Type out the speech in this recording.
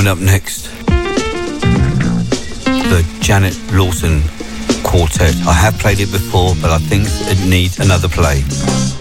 Coming up next, the Janet Lawson Quartet. I have played it before, but I think it needs another play.